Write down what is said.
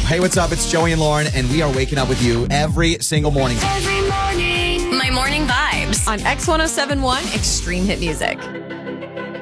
Hey, what's up? It's Joey and Lauren, and we are waking up with you every single morning. Every morning. My Morning Vibes on X1071 Extreme Hit Music.